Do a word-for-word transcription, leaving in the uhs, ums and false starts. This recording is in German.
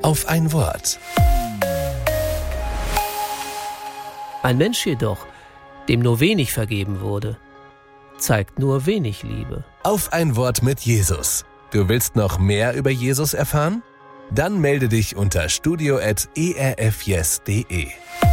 auf ein Wort. Ein Mensch jedoch, dem nur wenig vergeben wurde, zeigt nur wenig Liebe. Auf ein Wort mit Jesus. Du willst noch mehr über Jesus erfahren? Dann melde dich unter studio at e r f yes punkt d e.